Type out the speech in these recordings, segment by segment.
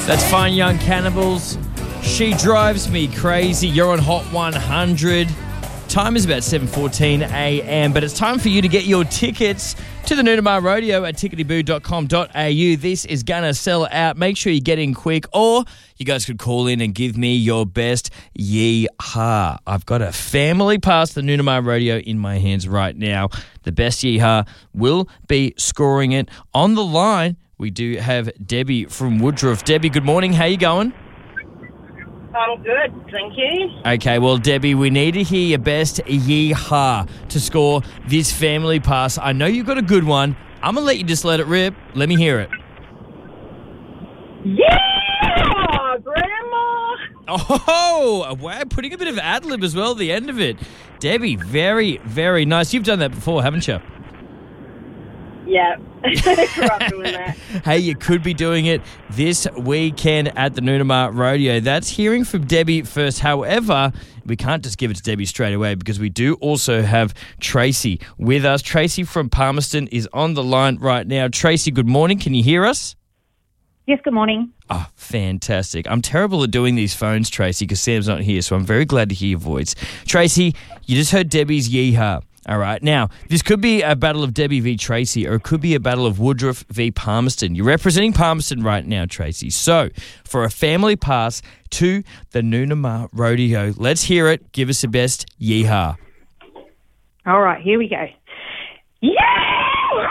That's Fine Young Cannibals. She Drives Me Crazy. You're on Hot 100. Time is about 7:14 a.m, but it's time for you to get your tickets to the Noonamar Rodeo at ticketyboo.com.au. This is going to sell out. Make sure you get in quick, or you guys could call in and give me your best yee-haw. I've got a family pass to the Noonamar Rodeo in my hands right now. The best yee-haw will be scoring it. On the line, we do have Debbie from Woodruff. Debbie, good morning. How you going? I'm good, thank you. Okay, well, Debbie, we need to hear your best yee-haw to score this family pass. I know you've got a good one. I'm going to let you just let it rip. Let me hear it. Yeah, Grandma! Oh, wow, putting a bit of ad-lib as well at the end of it. Debbie, very, very nice. You've done that before, haven't you? Yeah, grew up doing that. Hey, you could be doing it this weekend at the Noonamar Rodeo. That's hearing from Debbie first. However, we can't just give it to Debbie straight away because we do also have Tracy with us. Tracy from Palmerston is on the line right now. Tracy, good morning. Can you hear us? Yes, good morning. Oh, fantastic. I'm terrible at doing these phones, Tracy, because Sam's not here, so I'm very glad to hear your voice. Tracy, you just heard Debbie's yee-haw. All right. Now, this could be a battle of Debbie v. Tracy, or it could be a battle of Woodruff v. Palmerston. You're representing Palmerston right now, Tracy. So, for a family pass to the Noonamar Rodeo, let's hear it. Give us the best yee-haw. All right, here we go. Yeah!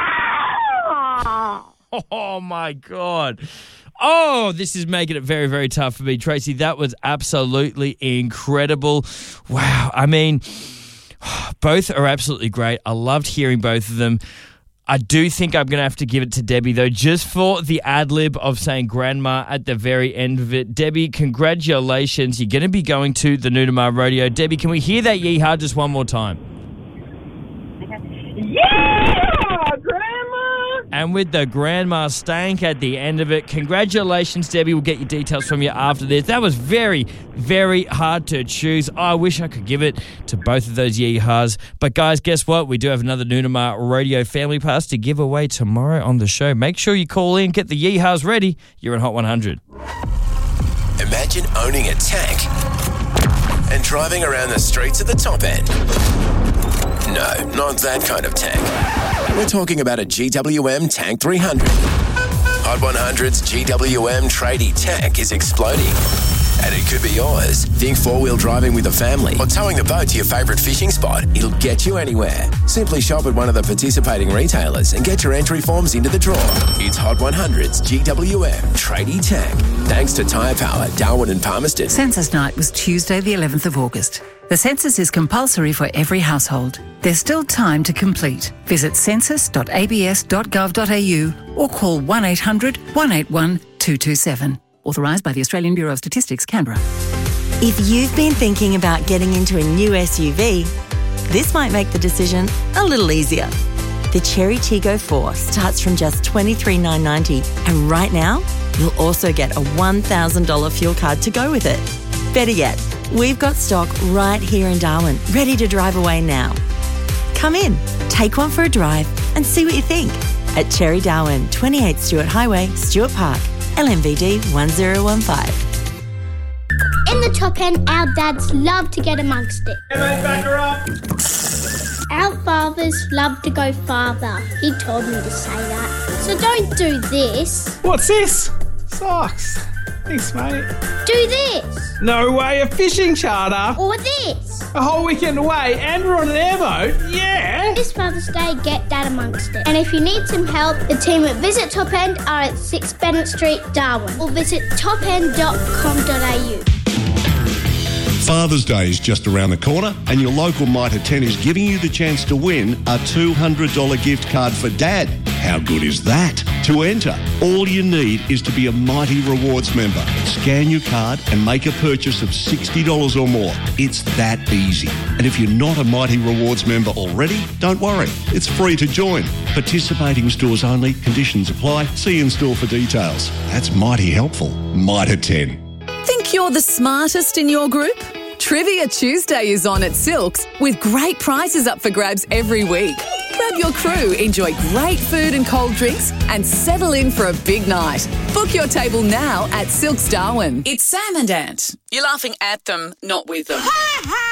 Oh, my God. Oh, this is making it very, very tough for me, Tracy. That was absolutely incredible. Wow. I mean, both are absolutely great. I loved hearing both of them. I do think I'm going to have to give it to Debbie, though, just for the ad-lib of saying grandma at the very end of it. Debbie, congratulations. You're going to be going to the Noonamar Rodeo. Debbie, can we hear that yee-haw just one more time? Yeah, Grandma! And with the grandma stank at the end of it, congratulations, Debbie. We'll get your details from you after this. That was very, very hard to choose. I wish I could give it to both of those yee-haws. But, guys, guess what? We do have another Noonamar Rodeo Family Pass to give away tomorrow on the show. Make sure you call in, get the yee-haws ready. You're on Hot 100. Imagine owning a tank and driving around the streets at the top end. No, not that kind of tank. We're talking about a GWM Tank 300. Hot 100's GWM tradie tank is exploding. And it could be yours. Think four-wheel driving with a family or towing the boat to your favourite fishing spot. It'll get you anywhere. Simply shop at one of the participating retailers and get your entry forms into the draw. It's Hot 100's GWM tradie tank. Thanks to Tyre Power, Darwin and Palmerston. Census night was Tuesday the 11th of August. The census is compulsory for every household. There's still time to complete. Visit census.abs.gov.au or call 1800 181 227. Authorised by the Australian Bureau of Statistics, Canberra. If you've been thinking about getting into a new SUV, this might make the decision a little easier. The Cherry Tiggo 4 starts from just $23,990, and right now, you'll also get a $1,000 fuel card to go with it. Better yet, we've got stock right here in Darwin, ready to drive away now. Come in, take one for a drive, and see what you think at Cherry Darwin, 28 Stewart Highway, Stewart Park, LMVD 1015. In the top end, our dads love to get amongst it. Back her up. Our fathers love to go farther. He told me to say that. So don't do this. What's this? Socks. Thanks, mate. Do this. No way, a fishing charter. Or this. A whole weekend away and we're on an airboat. Yeah. This Father's Day, get Dad amongst it. And if you need some help, the team at Visit Top End are at 6 Bennett Street, Darwin. Or visit topend.com.au. Father's Day is just around the corner and your local Mitre 10 is giving you the chance to win a $200 gift card for Dad. How good is that? To enter, all you need is to be a Mighty Rewards member. Scan your card and make a purchase of $60 or more. It's that easy. And if you're not a Mighty Rewards member already, don't worry. It's free to join. Participating stores only. Conditions apply. See in store for details. That's mighty helpful. Mitre 10. Think you're the smartest in your group? Trivia Tuesday is on at Silks with great prizes up for grabs every week. Grab your crew, enjoy great food and cold drinks, and settle in for a big night. Book your table now at Silks Darwin. It's Sam and Ant. You're laughing at them, not with them.